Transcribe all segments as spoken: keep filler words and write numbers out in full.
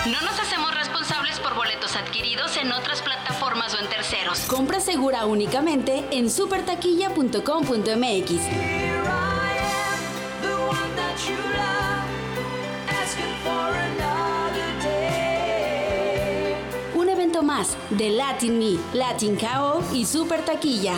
No nos hacemos responsables por boletos adquiridos en otras plataformas o en terceros. Compra segura únicamente en super taquilla punto com punto m x. Un evento más de Latin Me, Latin K O y Super Taquilla.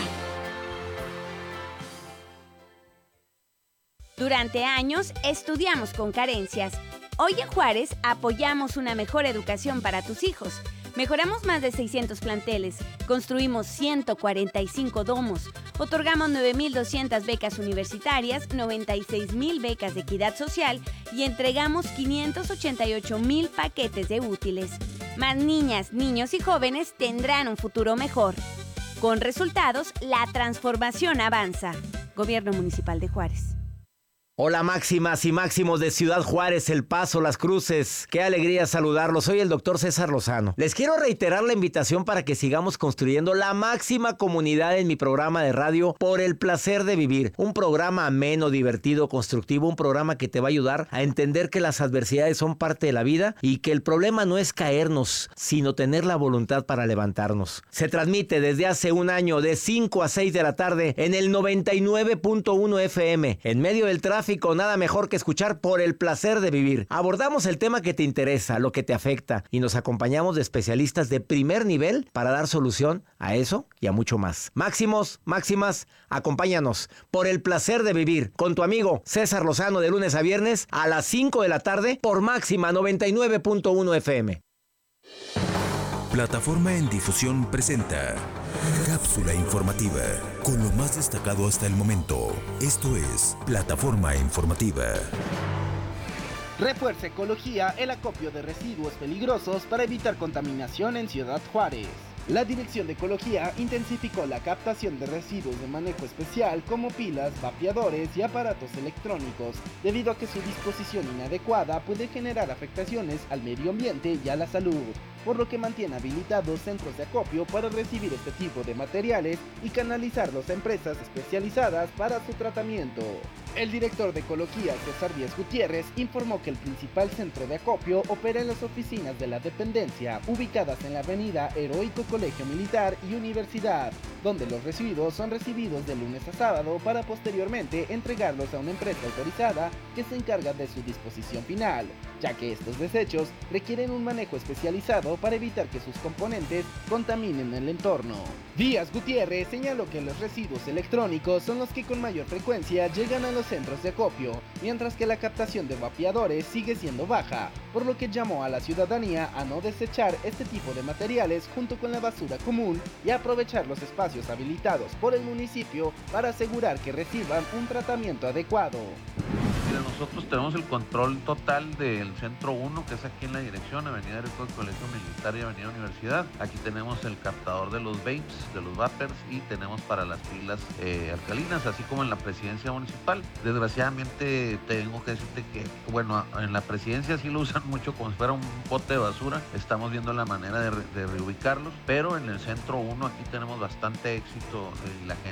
Durante años estudiamos con carencias. Hoy en Juárez apoyamos una mejor educación para tus hijos. Mejoramos más de seiscientos planteles, construimos ciento cuarenta y cinco domos, otorgamos nueve mil doscientas becas universitarias, noventa y seis mil becas de equidad social y entregamos quinientos ochenta y ocho mil paquetes de útiles. Más niñas, niños y jóvenes tendrán un futuro mejor. Con resultados, la transformación avanza. Gobierno Municipal de Juárez. Hola máximas y máximos de Ciudad Juárez, El Paso, Las Cruces. Qué alegría saludarlos. Soy el doctor César Lozano. Les quiero reiterar la invitación para que sigamos construyendo la máxima comunidad en mi programa de radio Por el Placer de Vivir. Un programa ameno, divertido, constructivo. Un programa que te va a ayudar a entender que las adversidades son parte de la vida y que el problema no es caernos, sino tener la voluntad para levantarnos. Se transmite desde hace un año de cinco a seis de la tarde en el noventa y nueve punto uno F M. En medio del tráfico, nada mejor que escuchar Por el Placer de Vivir. Abordamos el tema que te interesa, lo que te afecta, y nos acompañamos de especialistas de primer nivel para dar solución a eso y a mucho más. Máximos, máximas, acompáñanos Por el Placer de Vivir con tu amigo César Lozano de lunes a viernes a las cinco de la tarde por Máxima noventa y nueve punto uno F M. Plataforma en Difusión presenta Cápsula Informativa, con lo más destacado hasta el momento. Esto es Plataforma Informativa. Refuerza Ecología el acopio de residuos peligrosos para evitar contaminación en Ciudad Juárez. La Dirección de Ecología intensificó la captación de residuos de manejo especial como pilas, vapeadores y aparatos electrónicos, debido a que su disposición inadecuada puede generar afectaciones al medio ambiente y a la salud, por lo que mantiene habilitados centros de acopio para recibir este tipo de materiales y canalizarlos a empresas especializadas para su tratamiento. El director de Ecología, César Díaz Gutiérrez, informó que el principal centro de acopio opera en las oficinas de la dependencia, ubicadas en la avenida Heroico Colegio Militar y Universidad, donde los residuos son recibidos de lunes a sábado para posteriormente entregarlos a una empresa autorizada que se encarga de su disposición final, ya que estos desechos requieren un manejo especializado para evitar que sus componentes contaminen el entorno. Díaz Gutiérrez señaló que los residuos electrónicos son los que con mayor frecuencia llegan a los centros de acopio, mientras que la captación de vapeadores sigue siendo baja, por lo que llamó a la ciudadanía a no desechar este tipo de materiales junto con la basura común y a aprovechar los espacios habilitados por el municipio para asegurar que reciban un tratamiento adecuado. Mira, nosotros tenemos el control total del centro uno, que es aquí en la dirección, Avenida Heroico Colegio Militar y Avenida Universidad. Aquí tenemos el captador de los vapes, de los vapers, y tenemos para las pilas eh, alcalinas, así como en la presidencia municipal. Desgraciadamente tengo que decirte que, bueno, en la presidencia sí lo usan mucho como si fuera un bote de basura. Estamos viendo la manera de, re, de reubicarlos, pero en el centro uno aquí tenemos bastante éxito y la gente